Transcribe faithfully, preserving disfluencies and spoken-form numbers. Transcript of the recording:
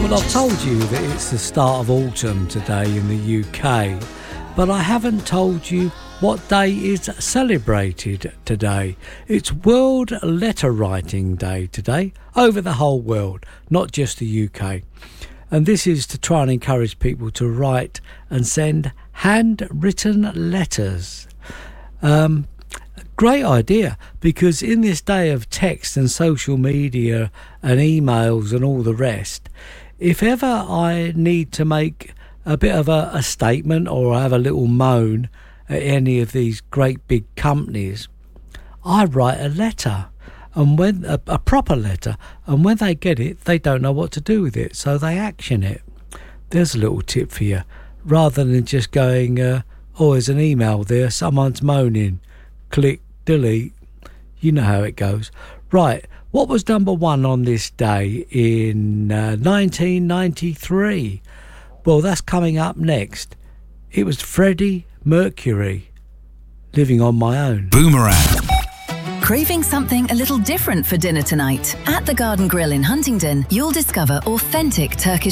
Well, I've told you that it's the start of autumn today in the U K, but I haven't told you what day is celebrated today. It's World Letter Writing Day today, over the whole world, not just the U K. And this is to try and encourage people to write and send handwritten letters. Um, great idea, because in this day of text and social media and emails and all the rest, if ever I need to make a bit of a, a statement or have a little moan at any of these great big companies, I write a letter, and when a, a proper letter, and when they get it, they don't know what to do with it, so they action it. There's a little tip for you, rather than just going, uh, oh, there's an email there, someone's moaning, click, delete. You know how it goes. Right, what was number one on this day in uh, nineteen ninety-three? Well, that's coming up next. It was Freddie Mercury, Living on My Own. Boomerang. Craving something a little different for dinner tonight? At the Garden Grill in Huntingdon, you'll discover authentic Turkish